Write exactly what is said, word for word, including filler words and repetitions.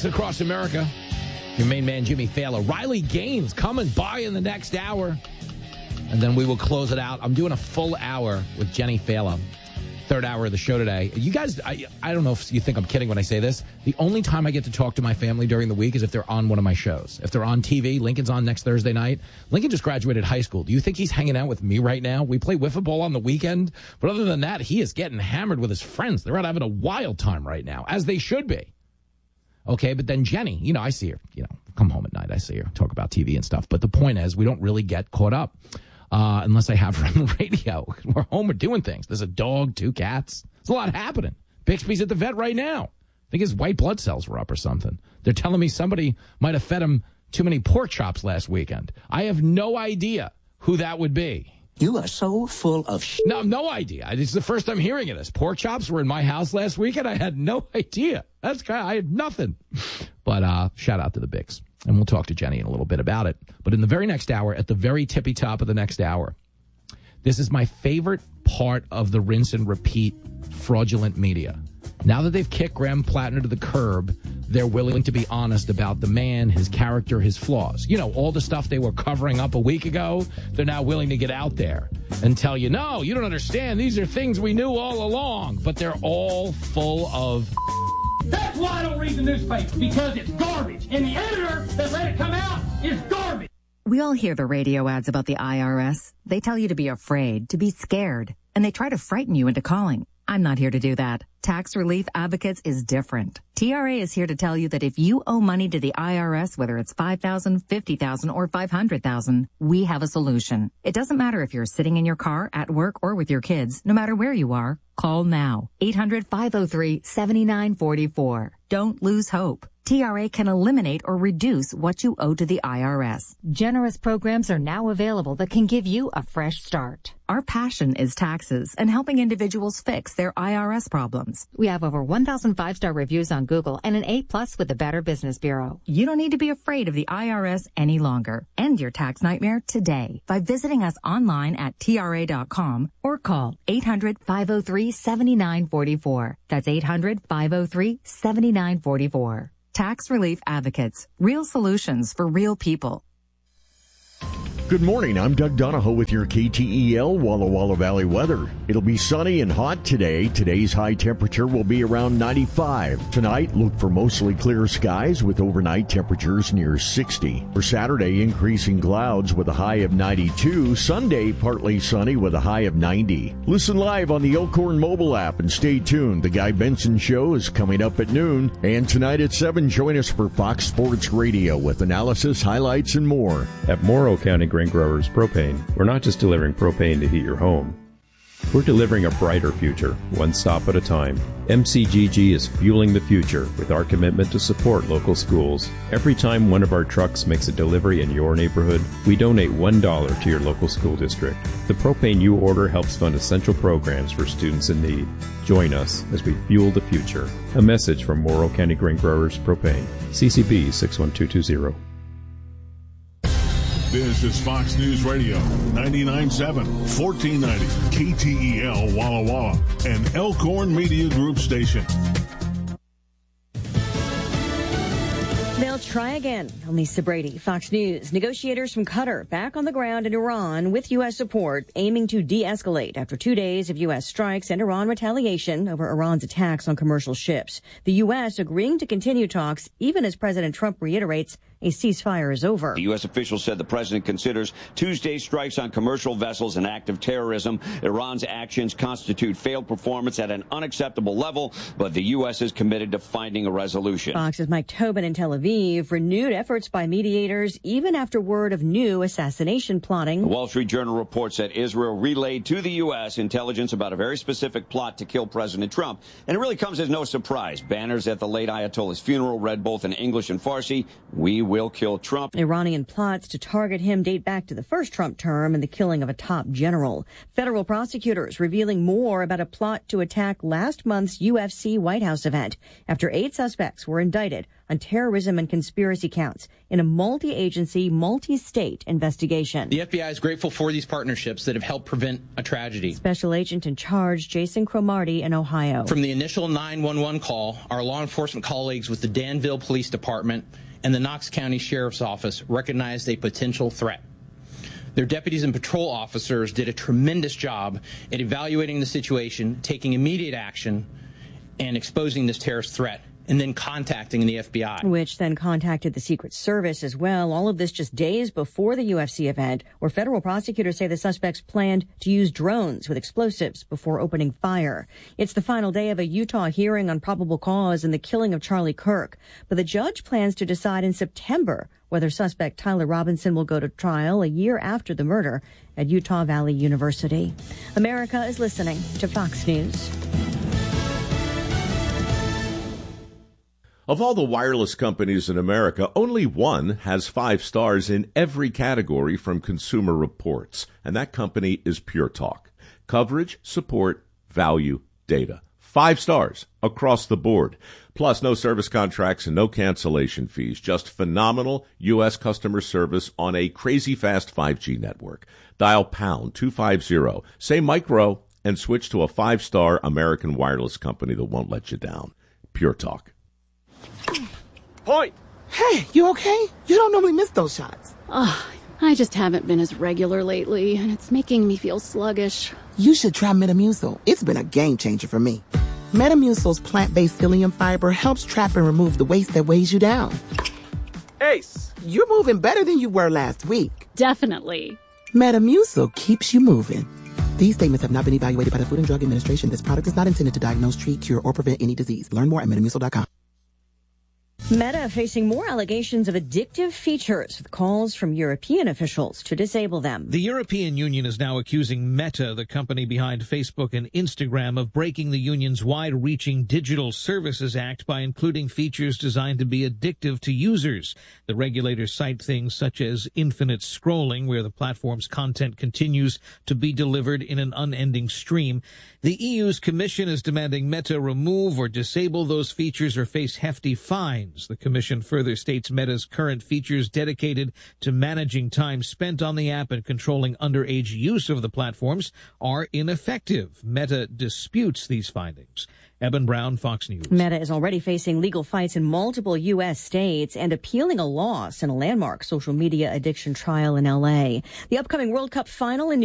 across America. Your main man, Jimmy Fallon. Riley Gaines coming by in the next hour. And then we will close it out. I'm doing a full hour with Jenny Fallon. Third hour of the show today. You guys, I, I don't know if you think I'm kidding when I say this. The only time I get to talk to my family during the week is if they're on one of my shows. If they're on T V, Lincoln's on next Thursday night. Lincoln just graduated high school. Do you think he's hanging out with me right now? We play wiffle ball on the weekend. But other than that, he is getting hammered with his friends. They're out having a wild time right now, as they should be. Okay, but then Jenny, you know, I see her, you know, come home at night. I see her talk about T V and stuff. But the point is, we don't really get caught up. Uh, unless I have her on the radio. We're home, we're doing things. There's a dog, two cats. There's a lot happening. Bixby's at the vet right now. I think his white blood cells were up or something. They're telling me somebody might have fed him too many pork chops last weekend. I have no idea who that would be. You are so full of shit. No, no idea. It's the first time hearing of this. Pork chops were in my house last weekend. I had no idea. That's kind of, I had nothing. But uh, shout out to the Bix. And we'll talk to Jenny in a little bit about it. But in the very next hour, at the very tippy top of the next hour, this is my favorite part of the rinse and repeat fraudulent media. Now that they've kicked Graham Plattner to the curb, they're willing to be honest about the man, his character, his flaws. You know, all the stuff they were covering up a week ago, they're now willing to get out there and tell you, no, you don't understand. These are things we knew all along. But they're all full of... That's why I don't read the newspaper, because it's garbage. And the editor that let it come out is garbage. We all hear the radio ads about the I R S. They tell you to be afraid, to be scared, and they try to frighten you into calling. I'm not here to do that. Tax Relief Advocates is different. T R A is here to tell you that if you owe money to the I R S, whether it's five thousand dollars, fifty thousand dollars, or five hundred thousand dollars, we have a solution. It doesn't matter if you're sitting in your car, at work, or with your kids. No matter where you are, call now. eight hundred, five oh three, seven nine four four. Don't lose hope. T R A can eliminate or reduce what you owe to the I R S. Generous programs are now available that can give you a fresh start. Our passion is taxes and helping individuals fix their I R S problems. We have over one thousand five-star reviews on Google and an A plus with the Better Business Bureau. You don't need to be afraid of the I R S any longer. End your tax nightmare today by visiting us online at T R A dot com or call eight hundred, five oh three, seven nine four four. That's eight hundred, five oh three, seven nine four four. Tax Relief Advocates. Real solutions for real people. Good morning, I'm Doug Donahoe with your K T E L Walla Walla Valley weather. It'll be sunny and hot today. Today's high temperature will be around ninety-five. Tonight, look for mostly clear skies with overnight temperatures near sixty. For Saturday, increasing clouds with a high of ninety-two. Sunday, partly sunny with a high of ninety. Listen live on the Elkhorn mobile app and stay tuned. The Guy Benson Show is coming up at noon. And tonight at seven, join us for Fox Sports Radio with analysis, highlights, and more. At Morrow County Grain Growers Propane, we're not just delivering propane to heat your home. We're delivering a brighter future, one stop at a time. M C G G is fueling the future with our commitment to support local schools. Every time one of our trucks makes a delivery in your neighborhood, we donate one dollar to your local school district. The propane you order helps fund essential programs for students in need. Join us as we fuel the future. A message from Morrow County Grain Growers Propane. C C B six one two two zero. This is Fox News Radio, ninety-nine point seven, fourteen ninety, K T E L Walla Walla, an Elkhorn Media Group station. They'll try again. I'm Lisa Brady, Fox News. Negotiators from Qatar back on the ground in Iran with U S support, aiming to de-escalate after two days of U S strikes and Iran retaliation over Iran's attacks on commercial ships. The U S agreeing to continue talks even as President Trump reiterates a ceasefire is over. The U S official said the president considers Tuesday's strikes on commercial vessels an act of terrorism. Iran's actions constitute failed performance at an unacceptable level, but the U S is committed to finding a resolution. Fox's Mike Tobin in Tel Aviv renewed efforts by mediators even after word of new assassination plotting. The Wall Street Journal reports that Israel relayed to the U S intelligence about a very specific plot to kill President Trump. And it really comes as no surprise. Banners at the late Ayatollah's funeral read both in English and Farsi, "We will will kill Trump. Iranian plots to target him date back to the first Trump term and the killing of a top general. Federal prosecutors revealing more about a plot to attack last month's U F C White House event after eight suspects were indicted on terrorism and conspiracy counts in a multi-agency, multi-state investigation. The F B I is grateful for these partnerships that have helped prevent a tragedy. Special agent in charge Jason Cromartie in Ohio. From the initial nine one one call, our law enforcement colleagues with the Danville Police Department and the Knox County Sheriff's Office recognized a potential threat. Their deputies and patrol officers did a tremendous job at evaluating the situation, taking immediate action, and exposing this terrorist threat, and then contacting the F B I. Which then contacted the Secret Service as well. All of this just days before the U F C event, where federal prosecutors say the suspects planned to use drones with explosives before opening fire. It's the final day of a Utah hearing on probable cause in the killing of Charlie Kirk. But the judge plans to decide in September whether suspect Tyler Robinson will go to trial a year after the murder at Utah Valley University. America is listening to Fox News. Of all the wireless companies in America, only one has five stars in every category from Consumer Reports, and that company is Pure Talk. Coverage, support, value, data. Five stars across the board. Plus, no service contracts and no cancellation fees. Just phenomenal U S customer service on a crazy fast five G network. Dial pound two fifty, say micro, and switch to a five-star American wireless company that won't let you down. Pure Talk. Point. Hey, you okay? You don't normally miss those shots. Ugh, I just haven't been as regular lately, and it's making me feel sluggish. You should try Metamucil. It's been a game changer for me. Metamucil's plant-based psyllium fiber helps trap and remove the waste that weighs you down. Ace, you're moving better than you were last week. Definitely. Metamucil keeps you moving. These statements have not been evaluated by the Food and Drug Administration. This product is not intended to diagnose, treat, cure, or prevent any disease. Learn more at metamucil dot com. Meta facing more allegations of addictive features with calls from European officials to disable them. The European Union is now accusing Meta, the company behind Facebook and Instagram, of breaking the union's wide-reaching Digital Services Act by including features designed to be addictive to users. The regulators cite things such as infinite scrolling, where the platform's content continues to be delivered in an unending stream. The E U's Commission is demanding Meta remove or disable those features or face hefty fines. The Commission further states Meta's current features dedicated to managing time spent on the app and controlling underage use of the platforms are ineffective. Meta disputes these findings. Eben Brown, Fox News. Meta is already facing legal fights in multiple U S states and appealing a loss in a landmark social media addiction trial in L A. The upcoming World Cup final in New